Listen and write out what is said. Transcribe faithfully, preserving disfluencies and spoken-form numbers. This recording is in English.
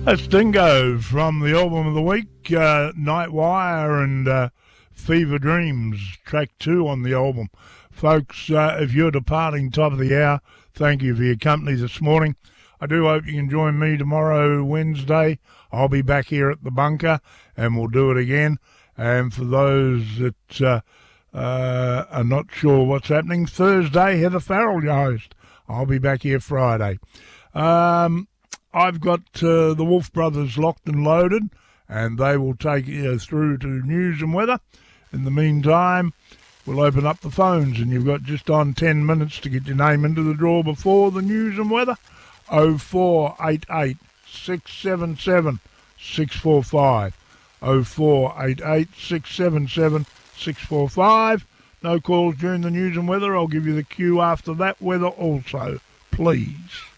That's Dingo from the album of the week, uh, Nightwire and uh, Fever Dreams, track two on the album. Folks, uh, if you're departing top of the hour, thank you for your company this morning. I do hope you can join me tomorrow, Wednesday. I'll be back here at the bunker, and we'll do it again. And for those that uh, uh, are not sure what's happening, Thursday, Heather Farrell, your host. I'll be back here Friday. Um... I've got uh, the Wolf Brothers locked and loaded, and they will take you through to news and weather. In the meantime, we'll open up the phones, and you've got just on ten minutes to get your name into the draw before the news and weather. oh four eight eight, six seven seven, six four five. oh four eight eight, six seven seven, six four five. No calls during the news and weather. I'll give you the cue after that weather also, please.